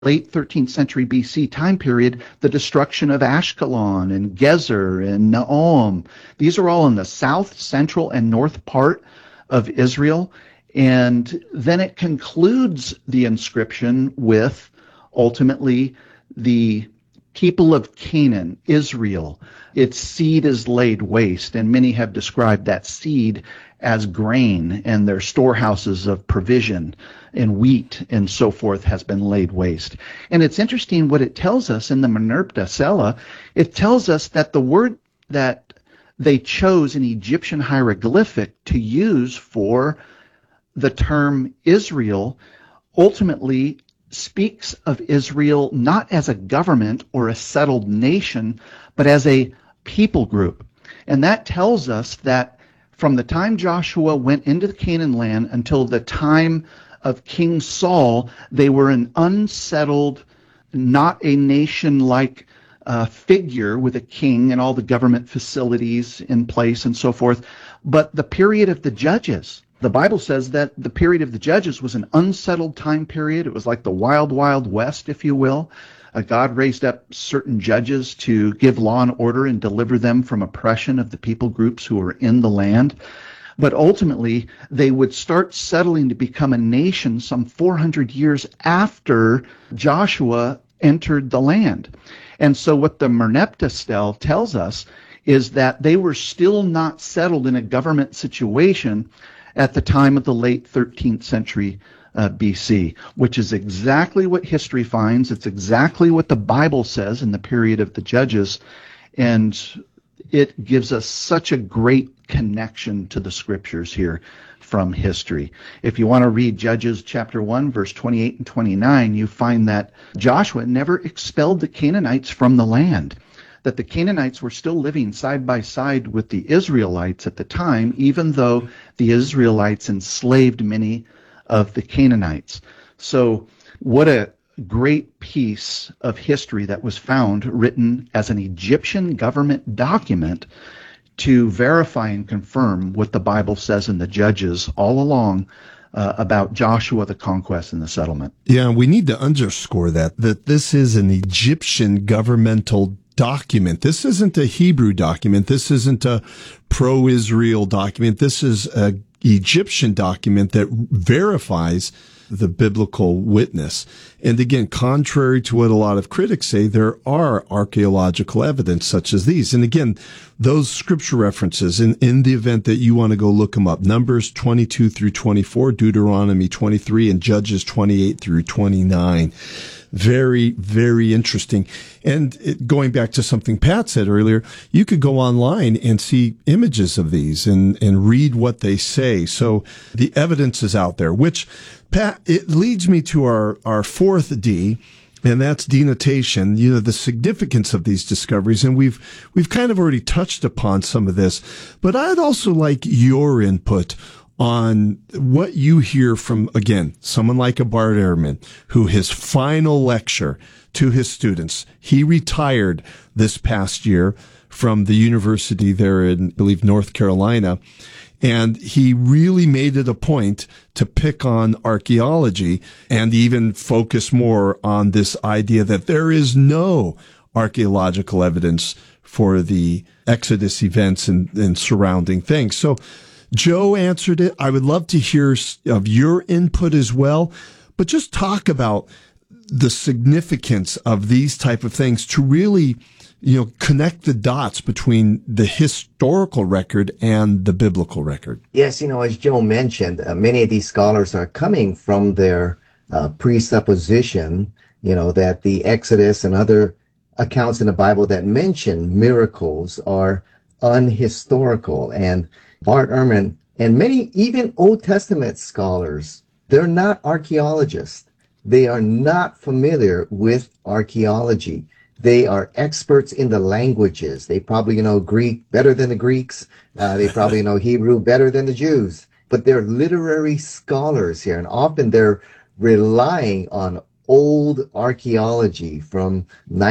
late 13th century BC time period, the destruction of Ashkelon and Gezer and Naom. These are all in the south, central, and north part of Israel. And then it concludes the inscription with ultimately the people of Canaan, Israel. Its seed is laid waste, and many have described that seed as grain, and their storehouses of provision and wheat and so forth has been laid waste. And it's interesting what it tells us in the Merneptah Sela. It tells us that the word that they chose in Egyptian hieroglyphic to use for the term Israel ultimately speaks of Israel not as a government or a settled nation, but as a people group. And that tells us that from the time Joshua went into the Canaan land until the time of King Saul, they were an unsettled, not a nation-like figure with a king and all the government facilities in place and so forth. But the period of the judges, the Bible says that the period of the judges was an unsettled time period. It was like the wild, wild west, if you will. God raised up certain judges to give law and order and deliver them from oppression of the people groups who were in the land. But ultimately, they would start settling to become a nation some 400 years after Joshua entered the land. And so what the Merneptah Stele tells us is that they were still not settled in a government situation at the time of the late 13th century BC, which is exactly what history finds. It's exactly what the Bible says in the period of the Judges, and it gives us such a great connection to the scriptures here from history. If you want to read Judges chapter 1, verse 28 and 29, you find that Joshua never expelled the Canaanites from the land, that the Canaanites were still living side by side with the Israelites at the time, even though the Israelites enslaved many of the Canaanites. So what a great piece of history that was found written as an Egyptian government document to verify and confirm what the Bible says in the Judges all along about Joshua, the conquest, and the settlement. Yeah, we need to underscore that this is an Egyptian governmental document. This isn't a Hebrew document. This isn't a pro-Israel document. This is an Egyptian document that verifies the biblical witness. And again, contrary to what a lot of critics say, there are archaeological evidence such as these. And again, those scripture references, in the event that you want to go look them up, Numbers 22 through 24, Deuteronomy 23, and Judges 28 through 29. Very, very interesting. And going back to something Pat said earlier, you could go online and see images of these and read what they say. So the evidence is out there, which, Pat, it leads me to our fourth D, and that's denotation, the significance of these discoveries. And we've kind of already touched upon some of this, but I'd also like your input on what you hear from, again, someone like a Bart Ehrman, who his final lecture to his students, he retired this past year from the university there in, I believe, North Carolina. And he really made it a point to pick on archaeology and even focus more on this idea that there is no archaeological evidence for the Exodus events and surrounding things. So Joe answered it. I would love to hear of your input as well, but just talk about the significance of these type of things to really, connect the dots between the historical record and the biblical record. Yes, as Joe mentioned, many of these scholars are coming from their presupposition, that the Exodus and other accounts in the Bible that mention miracles are unhistorical. And Bart Ehrman and many even Old Testament scholars, they're not archaeologists. They are not familiar with archaeology. They are experts in the languages. They probably know Greek better than the Greeks. They probably know Hebrew better than the Jews. But they're literary scholars here, and often they're relying on old archaeology from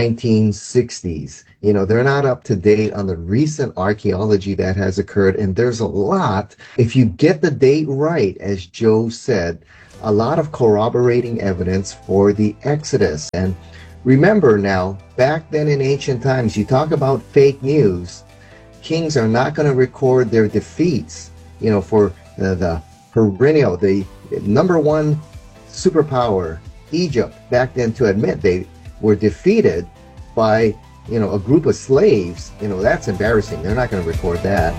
1960s. They're not up to date on the recent archaeology that has occurred, and there's a lot. If you get the date right, as Joe said, a lot of corroborating evidence for the Exodus. And remember now, back then in ancient times, you talk about fake news. Kings are not going to record their defeats, for the perennial, the number one superpower, Egypt, back then, to admit they were defeated by, a group of slaves. That's embarrassing. They're not going to record that.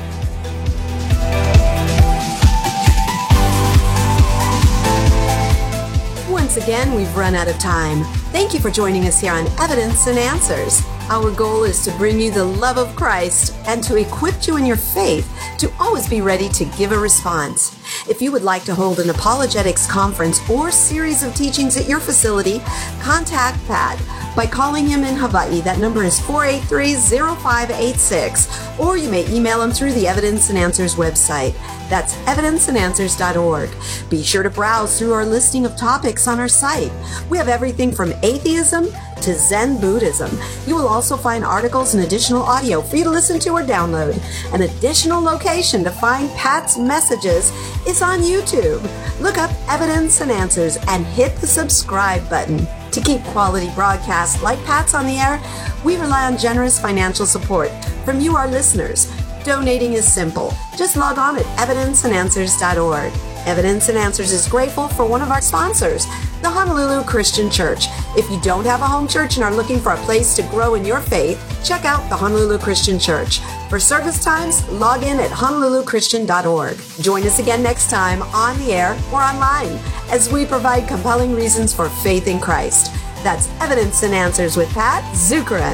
Once again, we've run out of time. Thank you for joining us here on Evidence and Answers. Our goal is to bring you the love of Christ and to equip you in your faith to always be ready to give a response. If you would like to hold an apologetics conference or series of teachings at your facility, contact Pat by calling him in Hawaii. That number is 483-0586, or you may email him through the Evidence and Answers website. That's evidenceandanswers.org. Be sure to browse through our listing of topics on our site. We have everything from atheism to Zen Buddhism. You will also find articles and additional audio for you to listen to or download. An additional location to find Pat's messages is on YouTube. Look up Evidence and Answers and hit the subscribe button. To keep quality broadcasts like Pat's on the air, we rely on generous financial support from you, our listeners. Donating is simple. Just log on at evidenceandanswers.org. Evidence and Answers is grateful for one of our sponsors, the Honolulu Christian Church. If you don't have a home church and are looking for a place to grow in your faith, check out the Honolulu Christian Church. For service times, log in at honoluluchristian.org. Join us again next time on the air or online as we provide compelling reasons for faith in Christ. That's Evidence and Answers with Pat Zukeran.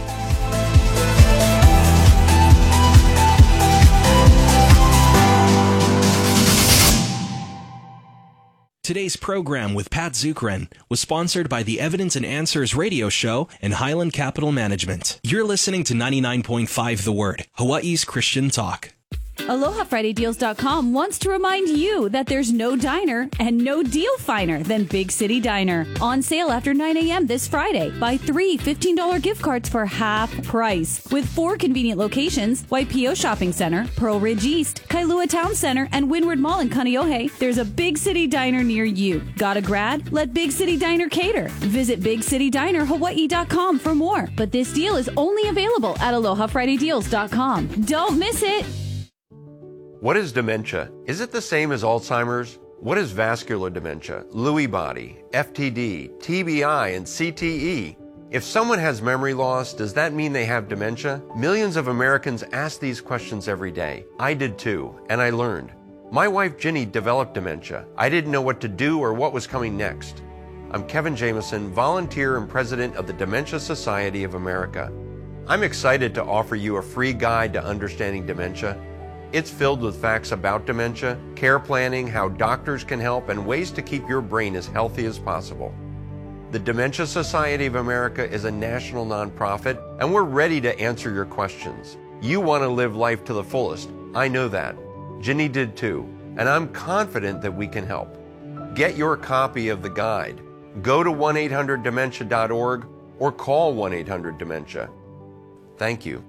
Today's program with Pat Zukeran was sponsored by the Evidence and Answers radio show and Highland Capital Management. You're listening to 99.5 The Word, Hawaii's Christian Talk. AlohaFridayDeals.com wants to remind you that there's no diner and no deal finer than Big City Diner. On sale after 9 a.m. this Friday. Buy 3 $15 gift cards for half price. With 4 convenient locations, Waipio Shopping Center, Pearl Ridge East, Kailua Town Center, and Windward Mall in Kaneohe, there's a Big City Diner near you. Got a grad? Let Big City Diner cater. Visit BigCityDinerHawaii.com for more. But this deal is only available at AlohaFridayDeals.com. Don't miss it! What is dementia? Is it the same as Alzheimer's? What is vascular dementia, Lewy body, FTD, TBI, and CTE? If someone has memory loss, does that mean they have dementia? Millions of Americans ask these questions every day. I did too, and I learned. My wife Ginny developed dementia. I didn't know what to do or what was coming next. I'm Kevin Jameson, volunteer and president of the Dementia Society of America. I'm excited to offer you a free guide to understanding dementia. It's filled with facts about dementia, care planning, how doctors can help, and ways to keep your brain as healthy as possible. The Dementia Society of America is a national nonprofit, and we're ready to answer your questions. You want to live life to the fullest. I know that. Ginny did too, and I'm confident that we can help. Get your copy of the guide. Go to 1-800-DEMENTIA.org or call 1-800-DEMENTIA. Thank you.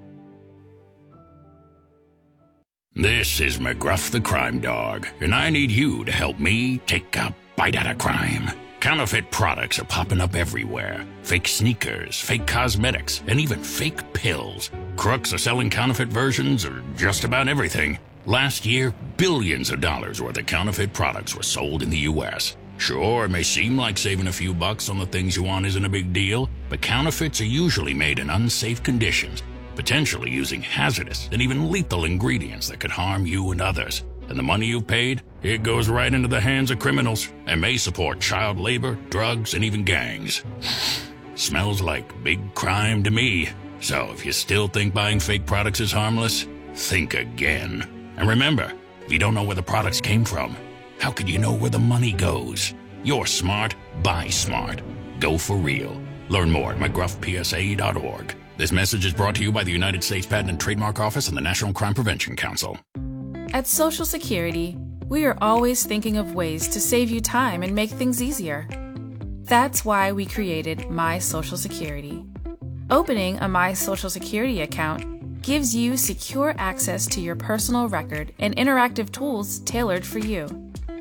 This is McGruff the Crime Dog, and I need you to help me take a bite out of crime. Counterfeit products are popping up everywhere. Fake sneakers, fake cosmetics, and even fake pills. Crooks are selling counterfeit versions of just about everything. Last year, billions of dollars worth of counterfeit products were sold in the U.S. Sure, it may seem like saving a few bucks on the things you want isn't a big deal, but counterfeits are usually made in unsafe conditions, potentially using hazardous and even lethal ingredients that could harm you and others. And the money you've paid, it goes right into the hands of criminals and may support child labor, drugs, and even gangs. Smells like big crime to me. So if you still think buying fake products is harmless, think again. And remember, if you don't know where the products came from, how could you know where the money goes? You're smart, buy smart. Go for real. Learn more at McGruffPSA.org. This message is brought to you by the United States Patent and Trademark Office and the National Crime Prevention Council. At Social Security, we are always thinking of ways to save you time and make things easier. That's why we created My Social Security. Opening a My Social Security account gives you secure access to your personal record and interactive tools tailored for you.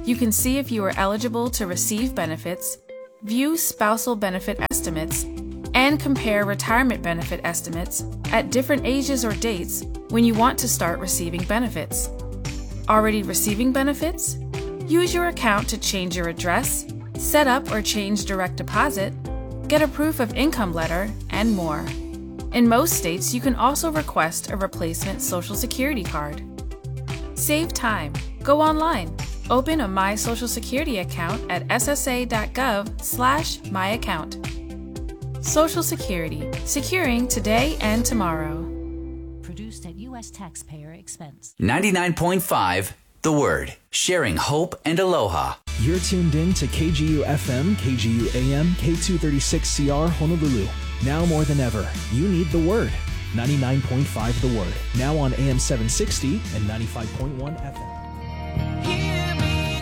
You can see if you are eligible to receive benefits, view spousal benefit estimates, and compare retirement benefit estimates at different ages or dates when you want to start receiving benefits. Already receiving benefits? Use your account to change your address, set up or change direct deposit, get a proof of income letter, and more. In most states, you can also request a replacement Social Security card. Save time. Go online. Open a My Social Security account at ssa.gov/myaccount. Social Security. Securing today and tomorrow. Produced at U.S. taxpayer expense. 99.5 The Word. Sharing hope and aloha. You're tuned in to KGU FM, KGU AM, K236CR Honolulu. Now more than ever, you need The Word. 99.5 The Word. Now on AM 760 and 95.1 FM. Hear me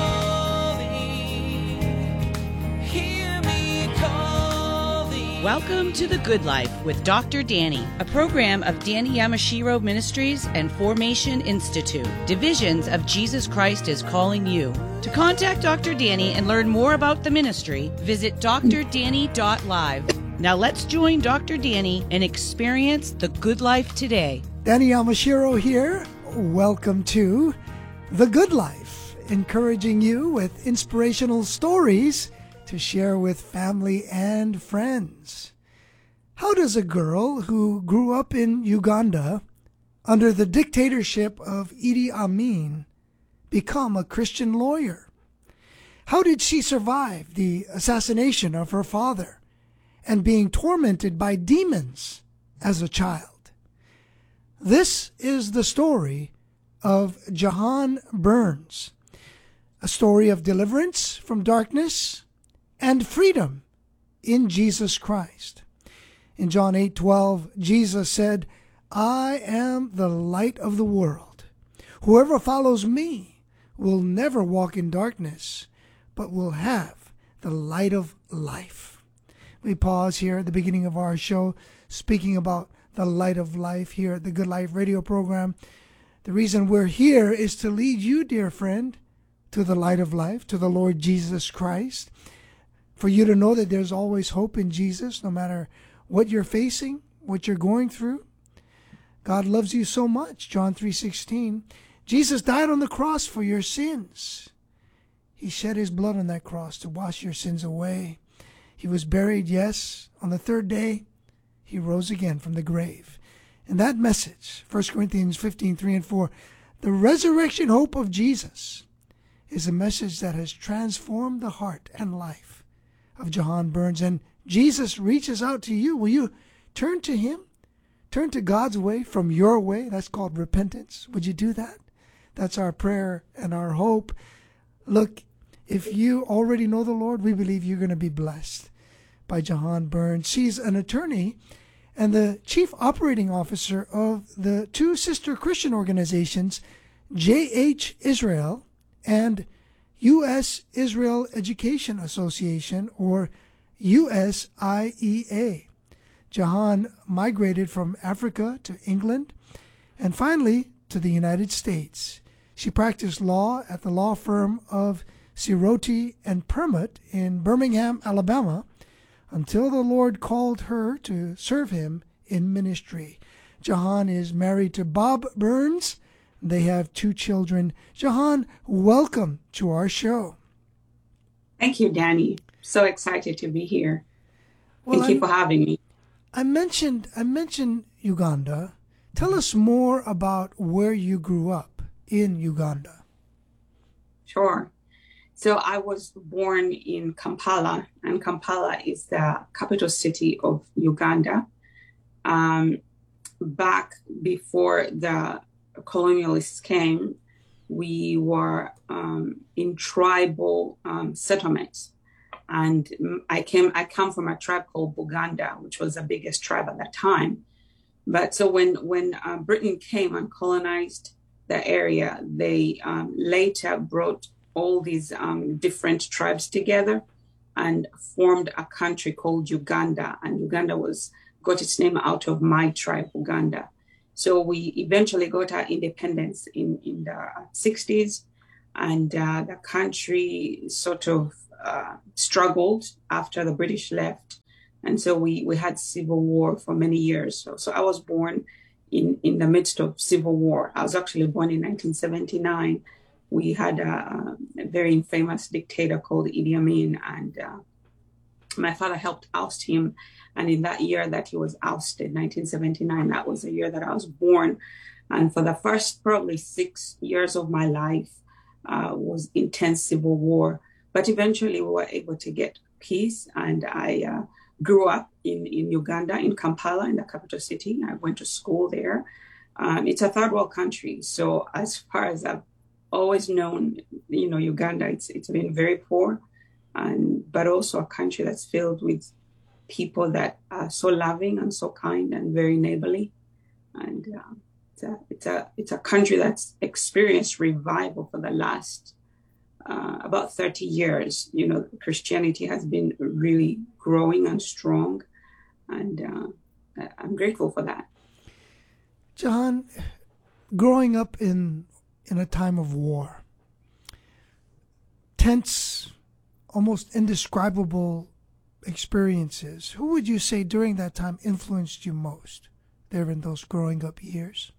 calling. Welcome to The Good Life with Dr. Danny, a program of Danny Yamashiro Ministries and Formation Institute, divisions of Jesus Christ is Calling You. To contact Dr. Danny and learn more about the ministry, visit drdanny.live. Now let's join Dr. Danny and experience the good life today. Danny Yamashiro here. Welcome to The Good Life, encouraging you with inspirational stories to share with family and friends. How does a girl who grew up in Uganda under the dictatorship of Idi Amin become a Christian lawyer? How did she survive the assassination of her father and being tormented by demons as a child? This is the story of Jahan Burns, a story of deliverance from darkness and freedom in Jesus Christ. In John 8:12, Jesus said, I am the light of the world. Whoever follows me will never walk in darkness, but will have the light of life. We pause here at the beginning of our show, speaking about the light of life here at the Good Life radio program. The reason we're here is to lead you, dear friend, to the light of life, to the Lord Jesus Christ, for you to know that there's always hope in Jesus, no matter what you're facing, what you're going through. God loves you so much. John 3:16. Jesus died on the cross for your sins. He shed his blood on that cross to wash your sins away. He was buried, yes. On the third day, he rose again from the grave. And that message, 1 Corinthians 15:3-4, the resurrection hope of Jesus, is a message that has transformed the heart and life of Jahan Burns. And Jesus reaches out to you. Will you turn to him? Turn to God's way from your way. That's called repentance. Would you do that? That's our prayer and our hope. Look, if you already know the Lord, we believe you're going to be blessed by Jahan Burns. She's an attorney and the chief operating officer of the two sister Christian organizations, J.H. Israel and U.S. Israel Education Association, or USIEA. Jahan migrated from Africa to England and finally to the United States. She practiced law at the law firm of Siroti and Permut in Birmingham, Alabama, until the Lord called her to serve him in ministry. Jahan is married to Bob Burns. They have 2 children. Jahan, welcome to our show. Thank you, Danny. So excited to be here. Thank you for having me. I mentioned Uganda. Tell us more about where you grew up in Uganda. Sure. So I was born in Kampala, and Kampala is the capital city of Uganda. Back before the colonialists came, we were in tribal settlements. And I come from a tribe called Buganda, which was the biggest tribe at that time. But so when Britain came and colonized the area, they later brought all these different tribes together and formed a country called Uganda. And Uganda got its name out of my tribe, Uganda. So we eventually got our independence in the 60s. And the country sort of struggled after the British left. And so we had civil war for many years. So I was born in the midst of civil war. I was actually born in 1979. We had a very infamous dictator called Idi Amin, and my father helped oust him. And in that year that he was ousted, 1979, that was the year that I was born. And for the first probably 6 years of my life was intense civil war. But eventually we were able to get peace. And I grew up in Uganda, in Kampala, in the capital city. I went to school there. It's a third world country. So as far as I've always known, Uganda, it's been very poor, but also a country that's filled with people that are so loving and so kind and very neighborly. And it's a country that's experienced revival for the last about 30 years. Christianity has been really growing and strong, and I'm grateful for that. John, growing up in a time of war, tense, almost indescribable experiences, who would you say during that time influenced you most there in those growing up years?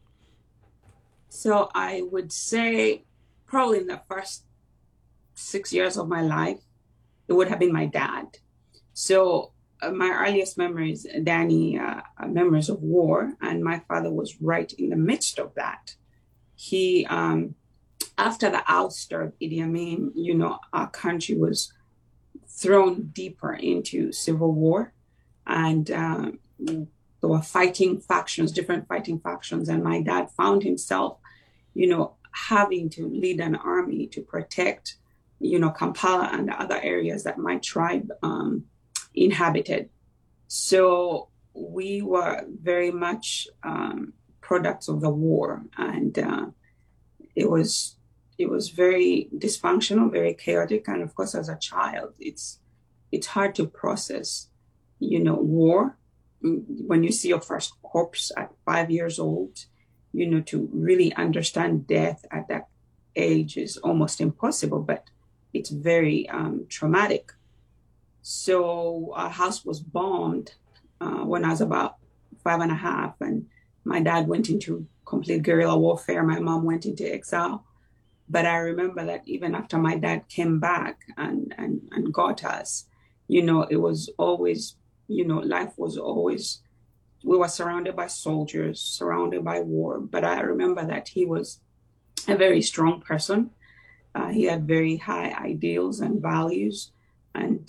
So I would say probably in the first 6 years of my life, it would have been my dad. So my earliest memories, Danny, are memories of war, and my father was right in the midst of that. He, after the ouster of Idi Amin, our country was thrown deeper into civil war, and there were different fighting factions, and my dad found himself, having to lead an army to protect, Kampala and the other areas that my tribe inhabited. So we were very much products of the war, and it was very dysfunctional, very chaotic, and of course, as a child, it's hard to process, war. When you see your first corpse at 5 years old, to really understand death at that age is almost impossible, but it's very traumatic. So our house was bombed when I was about 5.5, and my dad went into complete guerrilla warfare. My mom went into exile. But I remember that even after my dad came back and got us, it was always, life was always, we were surrounded by soldiers, surrounded by war. But I remember that he was a very strong person. He had very high ideals and values and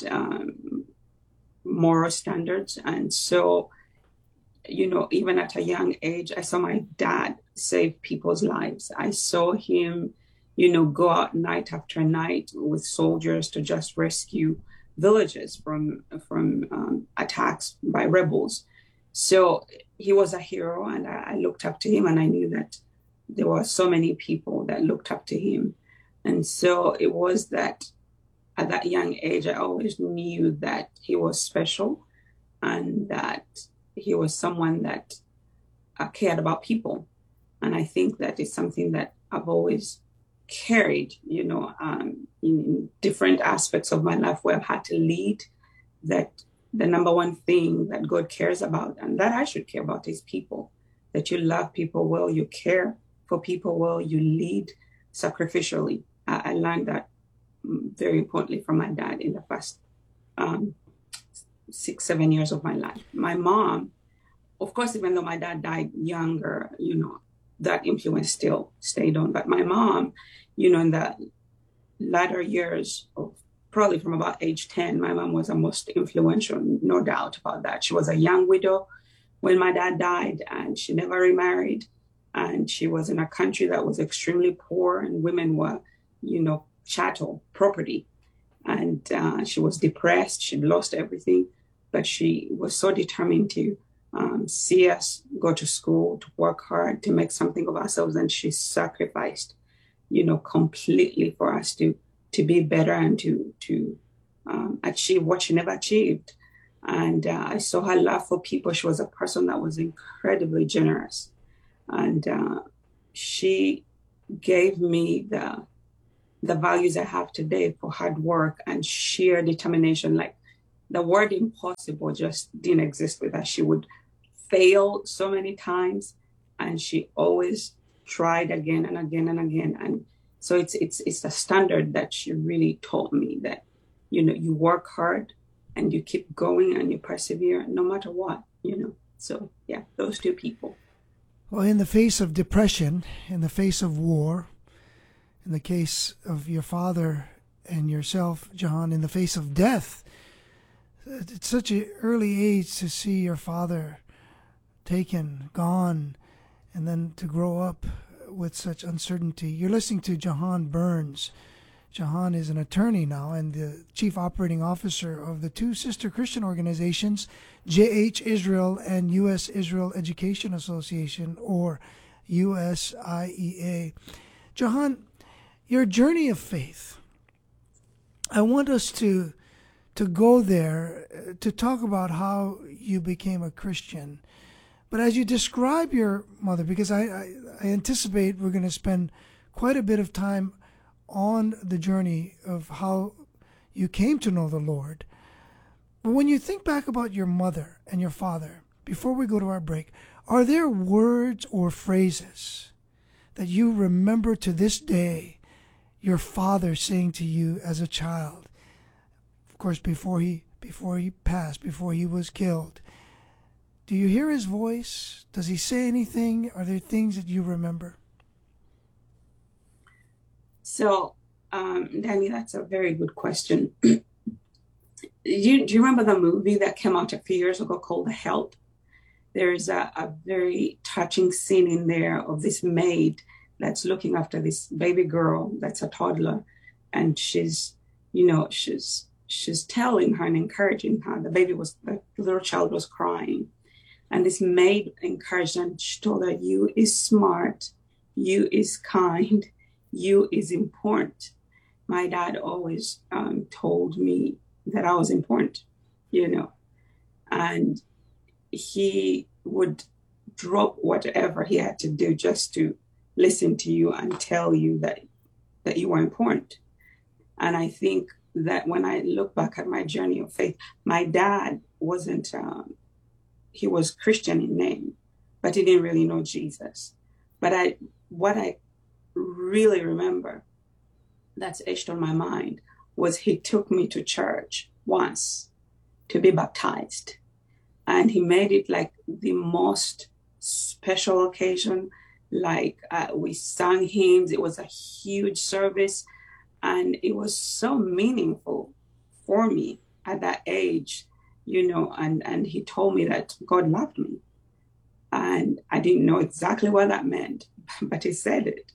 moral standards. And so, even at a young age, I saw my dad save people's lives. I saw him, go out night after night with soldiers to just rescue villages from attacks by rebels. So he was a hero, and I looked up to him, and I knew that there were so many people that looked up to him. And so it was that at that young age, I always knew that he was special and that he was someone that cared about people. And I think that is something that I've always carried, in different aspects of my life where I've had to lead, that the number one thing that God cares about and that I should care about is people, that you love people well, you care for people well, you lead sacrificially. I learned that very importantly from my dad in the first 6-7 years of my life. My mom, of course, even though my dad died younger, that influence still stayed on. But my mom, in the latter years of probably from about age 10, my mom was the most influential, no doubt about that. She was a young widow when my dad died, and she never remarried. And she was in a country that was extremely poor, and women were, chattel, property. And she was depressed. She'd lost everything. But she was so determined to see us go to school, to work hard, to make something of ourselves. And she sacrificed, completely for us to be better and to achieve what she never achieved. And I saw her love for people. She was a person that was incredibly generous. And she gave me the values I have today for hard work and sheer determination. Like the word impossible just didn't exist with her. She would fail so many times and she always tried again and again and again. And so it's the standard that she really taught me, that, you know, you work hard and you keep going and you persevere no matter what, you know. So yeah, those two people. Well, in the face of depression, in the face of war, in the case of your father and yourself, John, in the face of death, at such an early age to see your father taken, gone, and then to grow up with such uncertainty. You're listening to Jahan Burns. Jahan is an attorney now and the chief operating officer of the two sister Christian organizations, JH Israel and U.S. Israel Education Association, or USIEA. Jahan, your journey of faith, I want us to go there, to talk about how you became a Christian. But as you describe your mother, because I anticipate we're going to spend quite a bit of time on the journey of how you came to know the Lord. But when you think back about your mother and your father, before we go to our break, are there words or phrases that you remember to this day your father saying to you as a child? Of course, before he passed, before he was killed. Do you hear his voice? Does he say anything? Are there things that you remember? So, Danny, that's a very good question. Do you remember the movie that came out a few years ago called The Help? There's a very touching scene in there of this maid that's looking after this baby girl that's a toddler. And she's telling her and encouraging her. The little child was crying. And this maid encouraged her and she told her, you is smart, you is kind, you is important. My dad always told me that I was important, you know, and he would drop whatever he had to do just to listen to you and tell you that you were important. And I think that when I look back at my journey of faith, my dad wasn't, he was Christian in name, but he didn't really know Jesus. But what I really remember that's etched on my mind was he took me to church once to be baptized. And he made it like the most special occasion. Like we sang hymns. It was a huge service. And it was so meaningful for me at that age, you know, and he told me that God loved me. And I didn't know exactly what that meant, but he said it.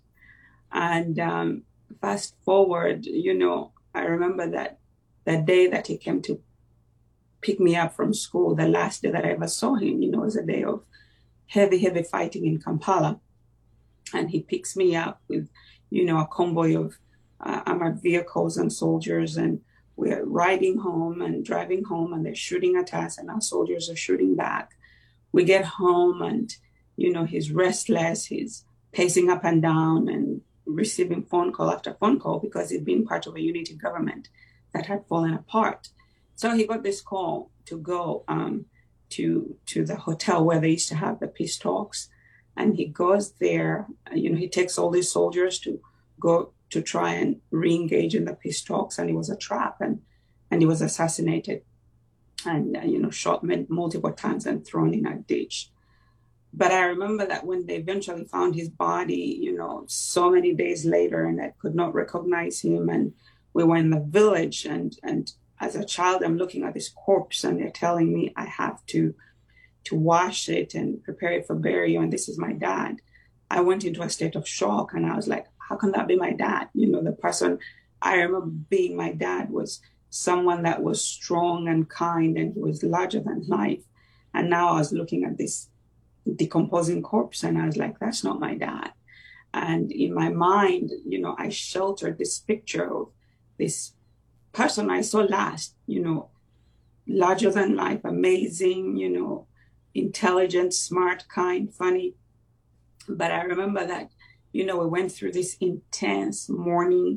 And fast forward, you know, I remember that day that he came to pick me up from school, the last day that I ever saw him, you know, was a day of heavy fighting in Kampala. And he picks me up with, you know, a convoy of armored vehicles and soldiers. And we're riding home and driving home and they're shooting at us and our soldiers are shooting back. We get home and, you know, he's restless. He's pacing up and down and receiving phone call after phone call because he'd been part of a unity government that had fallen apart. So he got this call to go to the hotel where they used to have the peace talks. And he goes there, you know, he takes all these soldiers to go to try and re-engage in the peace talks. And it was a trap and he was assassinated and, you know, shot multiple times and thrown in a ditch. But I remember that when they eventually found his body, you know, so many days later and I could not recognize him. And we were in the village and as a child, I'm looking at this corpse and they're telling me I have to wash it and prepare it for burial. And this is my dad. I went into a state of shock and I was like, how can that be my dad? You know, the person I remember being my dad was someone that was strong and kind and he was larger than life. And now I was looking at this decomposing corpse and I was like, that's not my dad. And in my mind, you know, I sheltered this picture of this person I saw last, you know, larger than life, amazing, you know, intelligent, smart, kind, funny. But I remember that, you know, we went through this intense mourning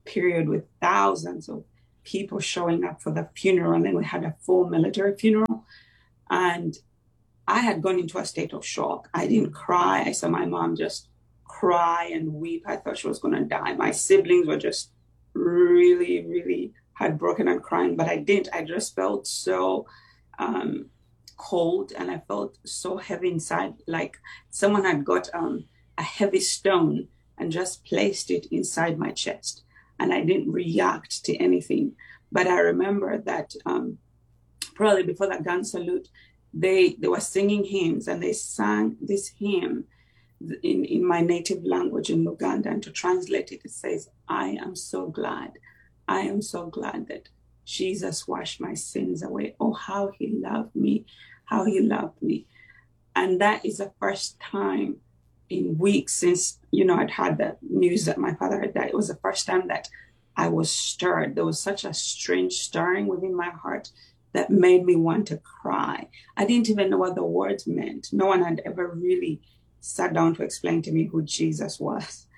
period with thousands of people showing up for the funeral. And then we had a full military funeral. And I had gone into a state of shock. I didn't cry. I saw my mom just cry and weep. I thought she was going to die. My siblings were just really, really heartbroken and crying, but I didn't. I just felt so cold, and I felt so heavy inside, like someone had got a heavy stone and just placed it inside my chest. And I didn't react to anything. But I remember that probably before that gun salute, they were singing hymns, and they sang this hymn in my native language in Luganda. And to translate it, it says, I am so glad that Jesus washed my sins away. Oh, how he loved me, how he loved me. And that is the first time in weeks since, I'd had the news that my father had died. It was the first time that I was stirred. There was such a strange stirring within my heart that made me want to cry. I didn't even know what the words meant. No one had ever really sat down to explain to me who Jesus was,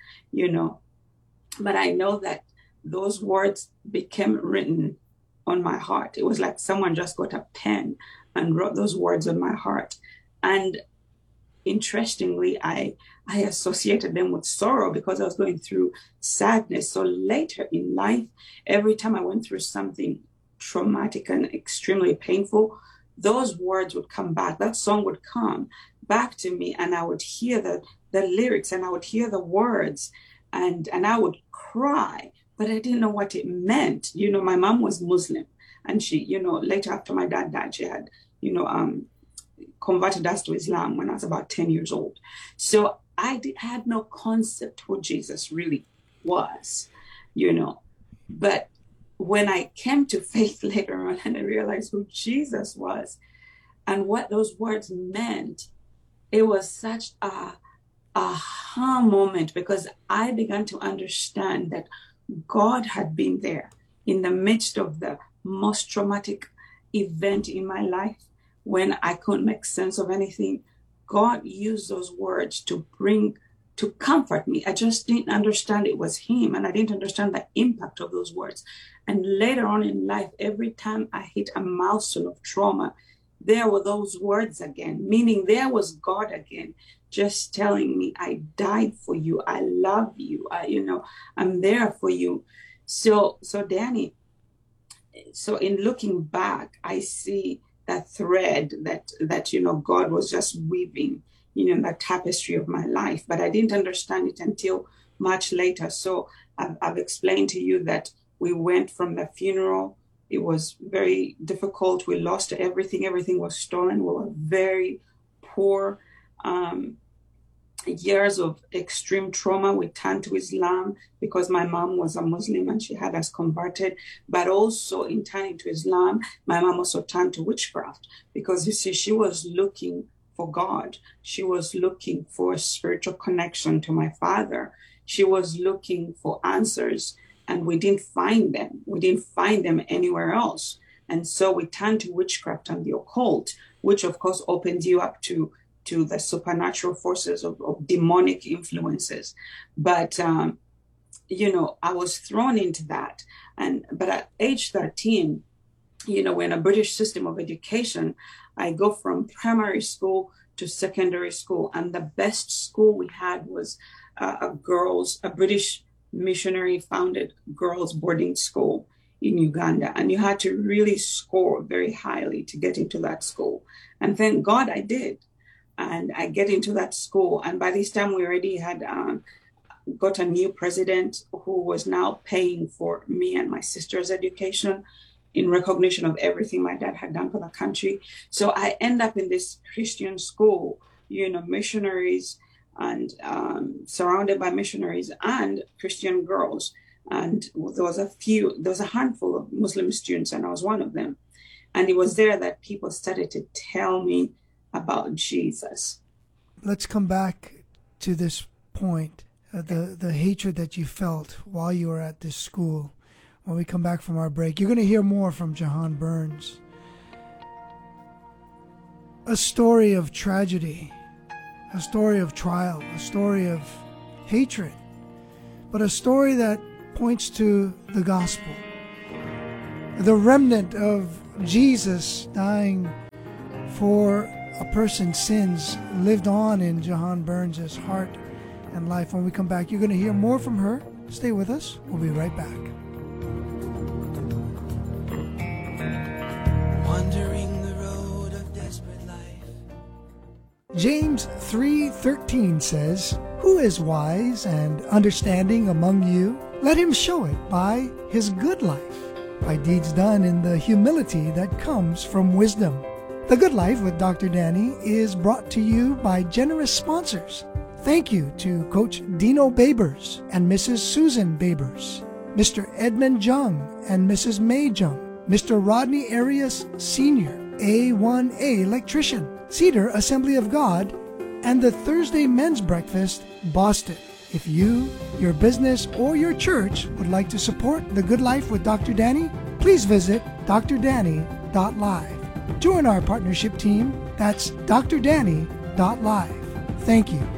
But I know that those words became written on my heart. It was like someone just got a pen and wrote those words on my heart. And interestingly, I associated them with sorrow because I was going through sadness. So later in life, every time I went through something traumatic and extremely painful, those words would come back. That song would come back to me, and I would hear the lyrics, and I would hear the words, and I would cry, but I didn't know what it meant. My mom was Muslim, and she, later after my dad died, she had, converted us to Islam when I was about 10 years old. So I had no concept who Jesus really was, But when I came to faith later on and I realized who Jesus was and what those words meant, it was such a aha moment, because I began to understand that God had been there in the midst of the most traumatic event in my life when I couldn't make sense of anything. God used those words to comfort me. I just didn't understand it was him, and I didn't understand the impact of those words. And later on in life, every time I hit a milestone of trauma, there were those words again, meaning there was God again, just telling me, I died for you. I love you. I'm there for you. So Danny, so in looking back, I see that thread that God was just weaving, the tapestry of my life, but I didn't understand it until much later. So I've explained to you that we went from the funeral. It was very difficult. We lost everything. Everything was stolen. We were very poor. Years of extreme trauma. We turned to Islam because my mom was a Muslim and she had us converted. But also in turning to Islam, my mom also turned to witchcraft because, you see, she was looking for God. She was looking for a spiritual connection to my father. She was looking for answers, and we didn't find them. We didn't find them anywhere else. And so we turned to witchcraft and the occult, which of course opens you up to the supernatural forces of demonic influences. But, I was thrown into that. But at age 13, we're in a British system of education. I go from primary school to secondary school. And the best school we had was a British missionary founded girls boarding school in Uganda. And you had to really score very highly to get into that school. And thank God I did. And I get into that school. And by this time, we already had got a new president who was now paying for me and my sister's education in recognition of everything my dad had done for the country. So I end up in this Christian school, missionaries, and surrounded by missionaries and Christian girls. And there was a handful of Muslim students, and I was one of them. And it was there that people started to tell me about Jesus. Let's come back to this point, the hatred that you felt while you were at this school. When we come back from our break, you're going to hear more from Jahan Burns. A story of tragedy, a story of trial, a story of hatred, but a story that points to the gospel. The remnant of Jesus dying for a person's sins lived on in Jahan Burns' heart and life. When we come back, you're going to hear more from her. Stay with us. We'll be right back. Wandering the road of desperate life. James 3:13 says, "Who is wise and understanding among you? Let him show it by his good life, by deeds done in the humility that comes from wisdom." The Good Life with Dr. Danny is brought to you by generous sponsors. Thank you to Coach Dino Babers and Mrs. Susan Babers, Mr. Edmund Jung and Mrs. May Jung, Mr. Rodney Arias Sr., A1A Electrician, Cedar Assembly of God, and the Thursday Men's Breakfast, Boston. If you, your business, or your church would like to support The Good Life with Dr. Danny, please visit drdanny.live. Join our partnership team. That's drdanny.live. Thank you.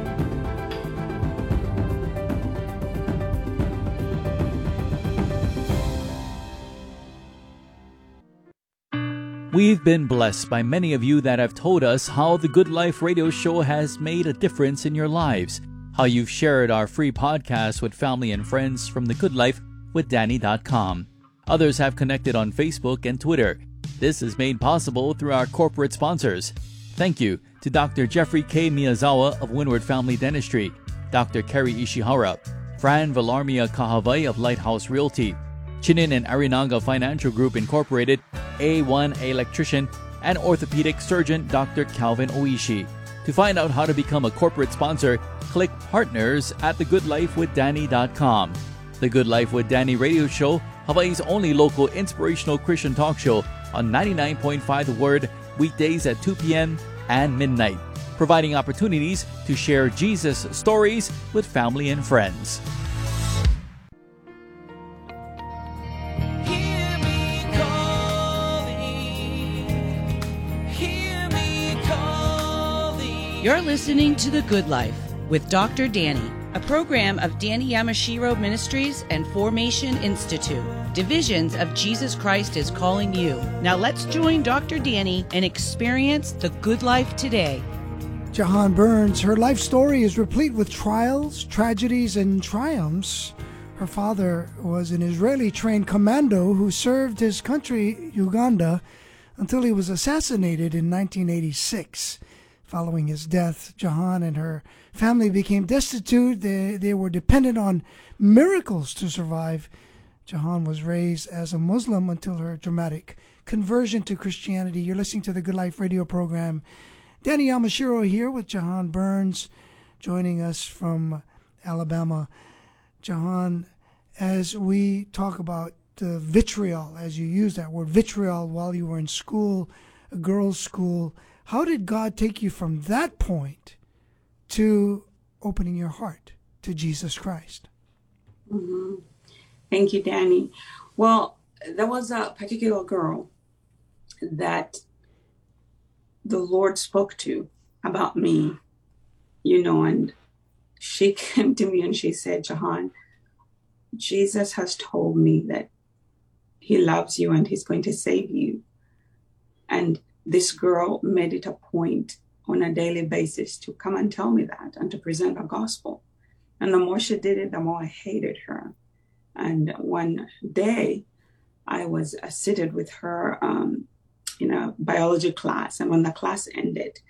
We've been blessed by many of you that have told us how the Good Life radio show has made a difference in your lives, how you've shared our free podcast with family and friends from thegoodlifewithdanny.com. Others have connected on Facebook and Twitter. This is made possible through our corporate sponsors. Thank you to Dr. Jeffrey K. Miyazawa of Windward Family Dentistry, Dr. Kerry Ishihara, Fran Villarmia Kahavai of Lighthouse Realty, Chinin and Arinaga Financial Group Incorporated, A1A Electrician, and orthopedic surgeon Dr. Calvin Oishi. To find out how to become a corporate sponsor, click Partners at thegoodlifewithdanny.com. The Good Life with Danny radio show, Hawaii's only local inspirational Christian talk show on 99.5 The Word, weekdays at 2 p.m. and midnight, providing opportunities to share Jesus stories with family and friends. You're listening to The Good Life with Dr. Danny, a program of Danny Yamashiro Ministries and Formation Institute. Divisions of Jesus Christ is calling you. Now let's join Dr. Danny and experience the good life today. Jahan Burns, her life story is replete with trials, tragedies, and triumphs. Her father was an Israeli-trained commando who served his country, Uganda, until he was assassinated in 1986. Following his death, Jahan and her family became destitute. They were dependent on miracles to survive. Jahan was raised as a Muslim until her dramatic conversion to Christianity. You're listening to the Good Life radio program. Danny Yamashiro here with Jahan Burns, joining us from Alabama. Jahan, as we talk about the vitriol, as you use that word, vitriol, while you were in school, a girls' school, how did God take you from that point to opening your heart to Jesus Christ? Mm-hmm. Thank you, Danny. Well, there was a particular girl that the Lord spoke to about me, and she came to me and she said, Jahan, Jesus has told me that he loves you and he's going to save you. And this girl made it a point on a daily basis to come and tell me that and to present the gospel. And the more she did it, the more I hated her. And one day I was seated with her in a biology class. And when the class ended,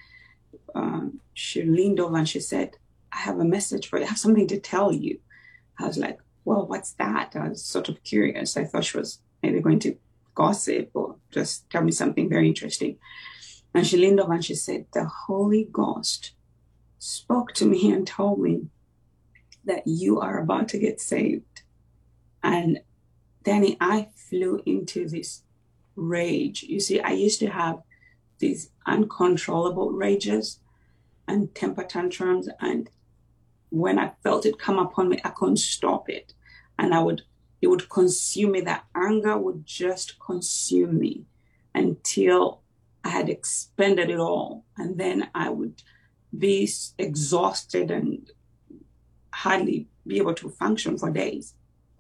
she leaned over and she said, I have a message for you. I have something to tell you. I was like, well, what's that? I was sort of curious. I thought she was maybe going to gossip or just tell me something very interesting. And she leaned over and she said, the Holy Ghost spoke to me and told me that you are about to get saved. And Danny, I flew into this rage. You see, I used to have these uncontrollable rages and temper tantrums. And when I felt it come upon me, I couldn't stop it. And it would consume me. That anger would just consume me until I had expended it all. And then I would be exhausted and hardly be able to function for days.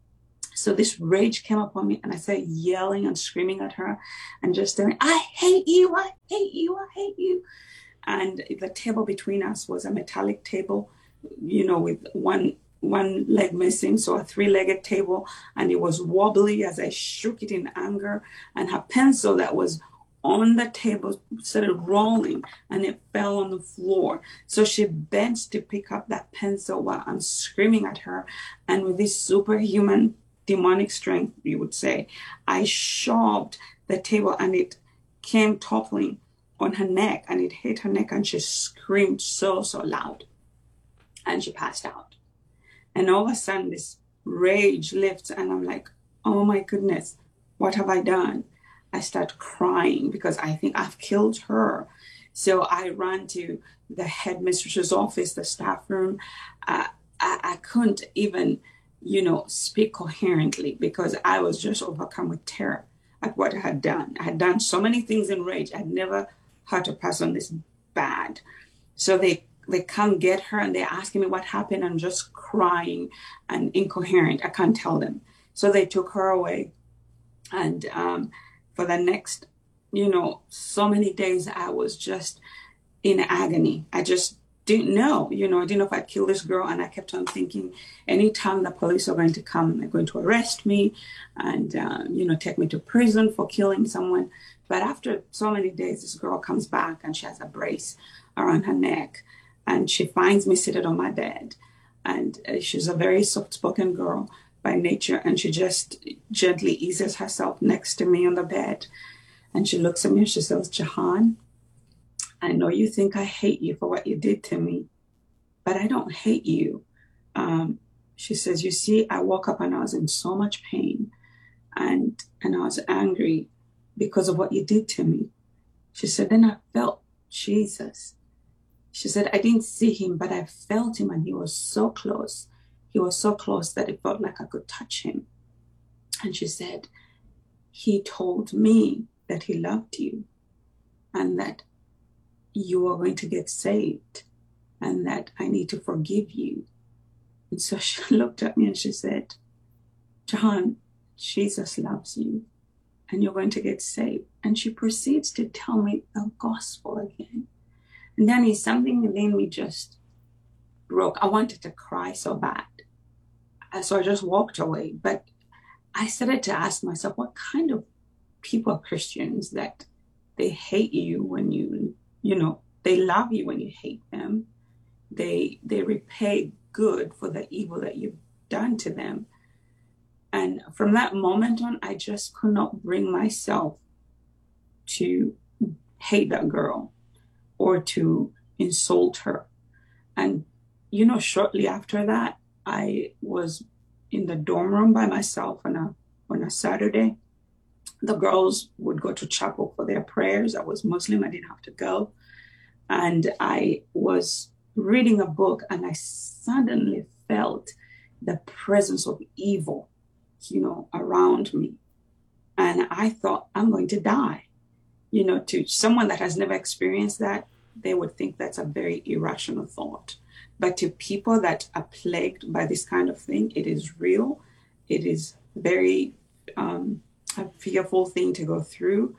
So this rage came upon me, and I started yelling and screaming at her and just saying, I hate you, I hate you, I hate you. And the table between us was a metallic table, with one leg missing, so a 3-legged table, and it was wobbly as I shook it in anger, and her pencil that was on the table started rolling, and it fell on the floor. So she bent to pick up that pencil while I'm screaming at her, and with this superhuman demonic strength, you would say, I shoved the table, and it came toppling on her neck, and it hit her neck, and she screamed so loud, and she passed out. And all of a sudden this rage lifts, and I'm like, oh my goodness, what have I done? I start crying because I think I've killed her. So I ran to the headmistress's office, the staff room. I couldn't even, speak coherently because I was just overcome with terror at what I had done. I had done so many things in rage. I'd never hurt a person this bad. So they come get her, and they're asking me what happened. I'm just crying and incoherent. I can't tell them. So they took her away. And for the next, so many days, I was just in agony. I just didn't know, I didn't know if I'd kill this girl. And I kept on thinking, anytime the police are going to come, they're going to arrest me and, take me to prison for killing someone. But after so many days, this girl comes back, and she has a brace around her neck, and she finds me seated on my bed. And she's a very soft-spoken girl by nature, and she just gently eases herself next to me on the bed. And she looks at me and she says, Jahan, I know you think I hate you for what you did to me, but I don't hate you. She says, you see, I woke up and I was in so much pain, and I was angry because of what you did to me. She said, then I felt Jesus. She said, I didn't see him, but I felt him, and he was so close. He was so close that it felt like I could touch him. And she said, he told me that he loved you, and that you are going to get saved, and that I need to forgive you. And so she looked at me and she said, John, Jesus loves you, and you're going to get saved. And she proceeds to tell me the gospel again. And then something within me just broke. I wanted to cry so bad. So I just walked away. But I started to ask myself, what kind of people are Christians that they hate you when they love you when you hate them. They repay good for the evil that you've done to them. And from that moment on, I just could not bring myself to hate that girl or to insult her. And, shortly after that, I was in the dorm room by myself on a Saturday. The girls would go to chapel for their prayers. I was Muslim. I didn't have to go. And I was reading a book, and I suddenly felt the presence of evil, around me. And I thought, I'm going to die. To someone that has never experienced that, they would think that's a very irrational thought. But to people that are plagued by this kind of thing, it is real. It is very a fearful thing to go through.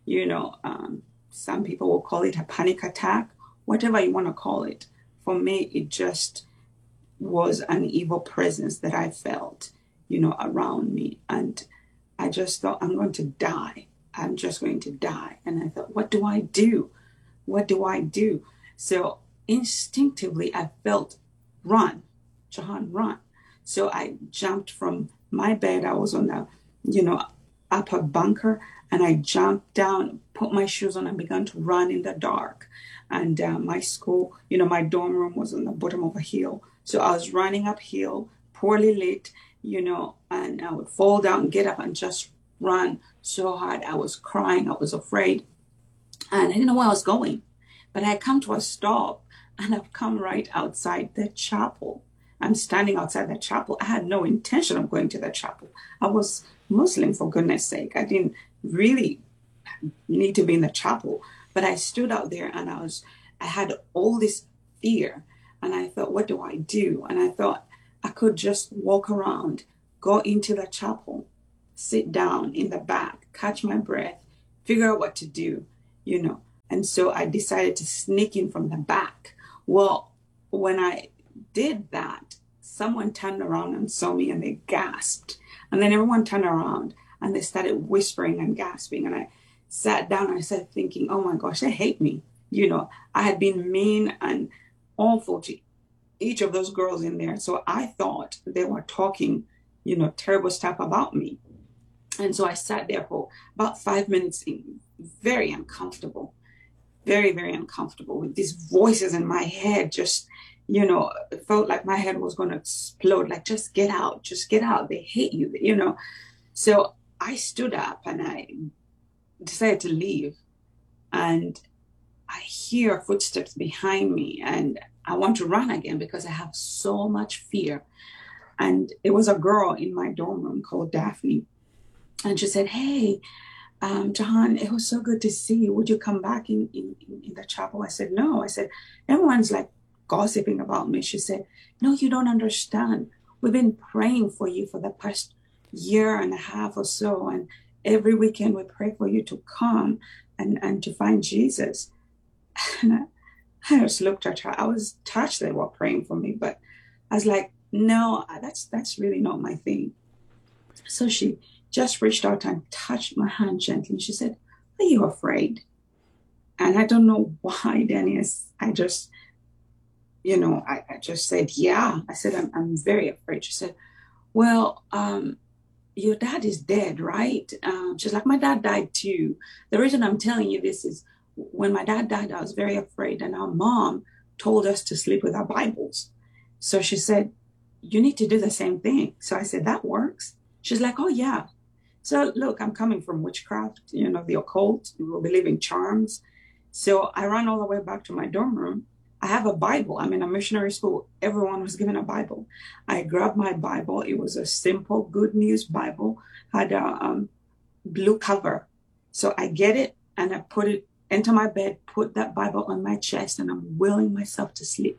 Some people will call it a panic attack, whatever you want to call it. For me, it just was an evil presence that I felt, around me. And I just thought, I'm going to die. I'm just going to die. And I thought, what do I do? What do I do? So instinctively, I felt, run, Jahan, run. So I jumped from my bed. I was on the, upper bunker, and I jumped down, put my shoes on, and began to run in the dark. And my school, my dorm room was on the bottom of a hill. So I was running uphill, poorly lit, and I would fall down, get up, and just run so hard. I was crying. I was afraid. And I didn't know where I was going. But I had come to a stop, and I've come right outside the chapel. I'm standing outside the chapel. I had no intention of going to the chapel. I was Muslim, for goodness sake. I didn't really need to be in the chapel. But I stood out there, and I had all this fear. And I thought, what do I do? And I thought I could just walk around go into the chapel, sit down in the back, catch my breath, figure out what to do, you know. And so I decided to sneak in from the back. Well, when I did that, someone turned around and saw me and they gasped. And then everyone turned around and they started whispering and gasping. And I sat down and I started thinking, oh my gosh, they hate me. You know, I had been mean and awful to each of those girls in there. So I thought they were talking, you know, terrible stuff about me. And so I sat there for about 5 minutes, very uncomfortable, very, very uncomfortable with these voices in my head. Just, you know, it felt like my head was going to explode. Like, just get out, They hate you, you know. So I stood up and I decided to leave. And I hear footsteps behind me and I want to run again because I have so much fear. And it was a girl in my dorm room called Daphne. And she said, hey, Jahan, it was so good to see you. Would you come back in the chapel? I said, no. I said, everyone's like gossiping about me. She said, no, you don't understand. We've been praying for you for the past year and a half or so. And every weekend we pray for you to come and to find Jesus. And I just looked at her. I was touched they were praying for me, but I was like, no, that's really not my thing. So she just reached out and touched my hand gently. She said, are you afraid? And I don't know why, Danny. I just, you know, I just said, yeah. I said, I'm very afraid. She said, well, your dad is dead, right? She's like, my dad died too. The reason I'm telling you this is when my dad died, I was very afraid. And our mom told us to sleep with our Bibles. So she said, you need to do the same thing. So I said, that works. She's like, oh, yeah. So look, I'm coming from witchcraft, you know, the occult. We believe in charms. So I ran all the way back to my dorm room. I have a Bible. I'm in a missionary school. Everyone was given a Bible. I grabbed my Bible. It was a simple Good News Bible, had a blue cover. So I get it and I put it into my bed, put that Bible on my chest, and I'm willing myself to sleep.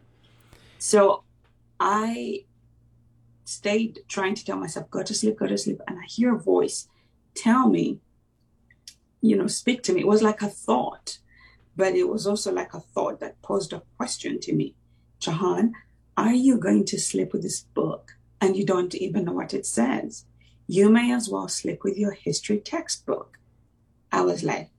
So I stayed trying to tell myself, go to sleep. And I hear a voice tell me, you know, speak to me. It was like a thought, but it was also like a thought that posed a question to me. Jahan, are you going to sleep with this book and you don't even know what it says? You may as well sleep with your history textbook. I was like,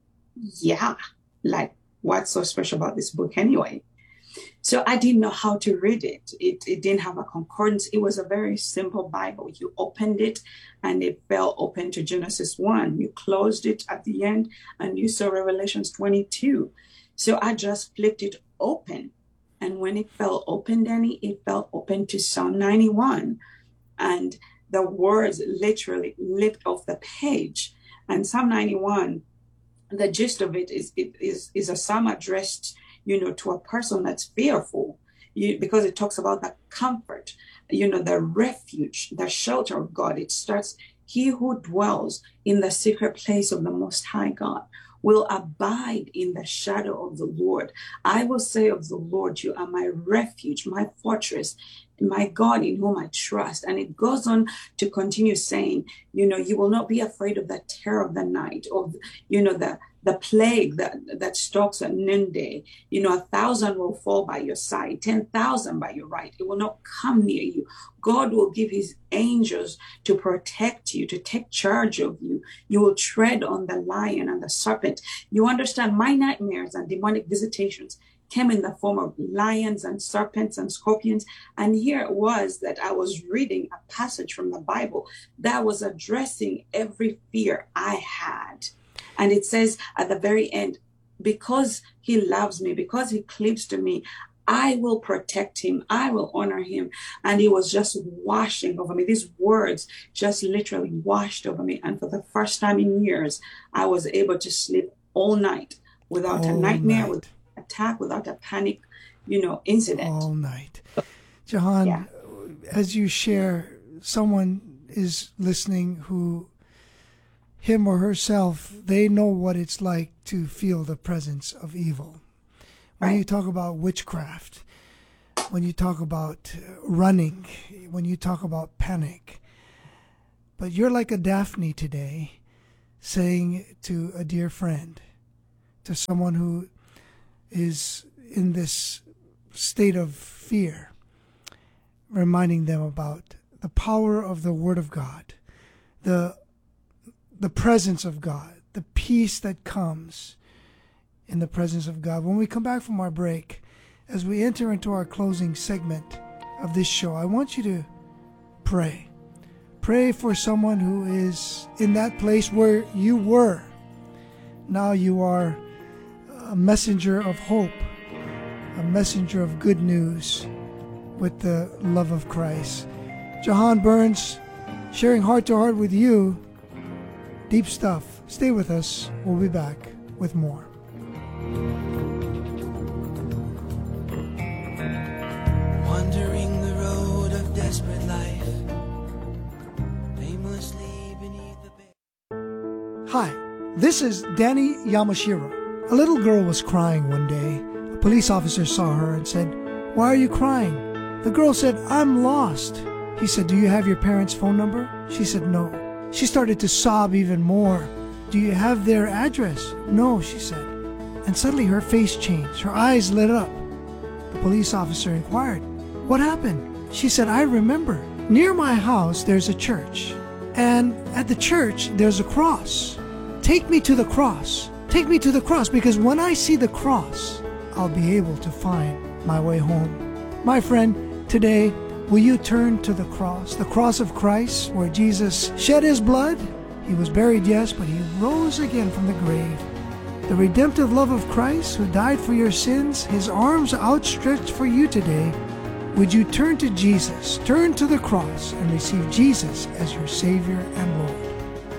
yeah, like what's so special about this book anyway? So I didn't know how to read it. It didn't have a concordance. It was a very simple Bible. You opened it and it fell open to Genesis 1. You closed it at the end and you saw Revelations 22. So I just flipped it open. And when it fell open, Danny, it fell open to Psalm 91. And the words literally leaped off the page. And Psalm 91, the gist of it is a psalm addressed, you know, to a person that's fearful, because it talks about the comfort, you know, the refuge, the shelter of God. It starts, he who dwells in the secret place of the Most High God will abide in the shadow of the Lord. I will say of the Lord, you are my refuge, my fortress, my God in whom I trust. And it goes on to continue saying, you know, you will not be afraid of the terror of the night, of, you know, the plague that stalks at noonday. You know, 1,000 will fall by your side, 10,000 by your right. It will not come near you. God will give his angels to protect you, to take charge of you. You will tread on the lion and the serpent. You understand, my nightmares and demonic visitations came in the form of lions and serpents and scorpions. And here it was that I was reading a passage from the Bible that was addressing every fear I had. And it says at the very end, because he loves me, because he cleaves to me, I will protect him. I will honor him. And he was just washing over me. These words just literally washed over me. And for the first time in years, I was able to sleep all night without a nightmare, without an attack, without a panic, you know, incident. All night. Jahan, as you share, someone is listening who, him or herself, they know what it's like to feel the presence of evil. When you talk about witchcraft, when you talk about running, when you talk about panic. But you're like a Daphne today, saying to a dear friend, to someone who is in this state of fear, reminding them about the power of the Word of God, the presence of God, the peace that comes in the presence of God. When we come back from our break, as we enter into our closing segment of this show, I want you to pray. Pray for someone who is in that place where you were. Now you are a messenger of hope, a messenger of good news with the love of Christ. Jahan Burns, sharing heart to heart with you. Deep stuff. Stay with us. We'll be back with more. Wandering the road of desperate life, aimlessly beneath the bed. Hi, this is Danny Yamashiro. A little girl was crying one day. A police officer saw her and said, "Why are you crying?" The girl said, "I'm lost." He said, "Do you have your parents' phone number?" She said, "No." She started to sob even more. "Do you have their address?" "No," she said. And suddenly her face changed. Her eyes lit up. The police officer inquired, "What happened?" She said, "I remember. Near my house there's a church. And at the church there's a cross. Take me to the cross. Take me to the cross, because when I see the cross, I'll be able to find my way home." My friend, today, will you turn to the cross of Christ, where Jesus shed his blood? He was buried, yes, but he rose again from the grave. The redemptive love of Christ, who died for your sins, his arms outstretched for you today. Would you turn to Jesus, turn to the cross, and receive Jesus as your Savior and Lord?